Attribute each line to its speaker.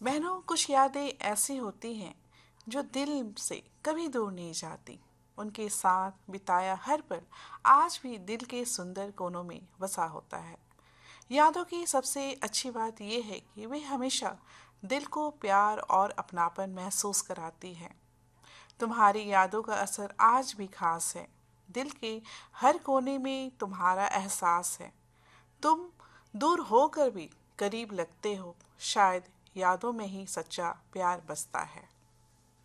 Speaker 1: बहनों, कुछ यादें ऐसी होती हैं जो दिल से कभी दूर नहीं जाती। उनके साथ बिताया हर पल आज भी दिल के सुंदर कोनों में बसा होता है। यादों की सबसे अच्छी बात यह है कि वे हमेशा दिल को प्यार और अपनापन महसूस कराती हैं। तुम्हारी यादों का असर आज भी खास है। दिल के हर कोने में तुम्हारा एहसास है। तुम दूर होकर भी करीब लगते हो। शायद यादों में ही सच्चा प्यार बसता है।